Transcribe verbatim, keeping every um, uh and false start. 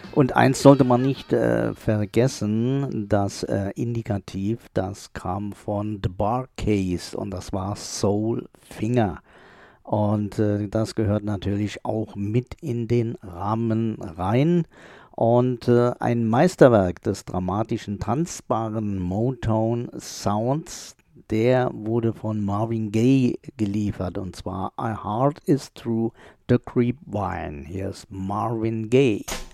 Und eins sollte man nicht äh, vergessen, das äh, Indikativ, das kam von The Bar Case und das war Soul Finger. Und äh, das gehört natürlich auch mit in den Rahmen rein. Und äh, ein Meisterwerk des dramatischen, tanzbaren Motown Sounds, der wurde von Marvin Gaye geliefert. Und zwar A Heart is Through the Grapevine. Hier ist Marvin Gaye.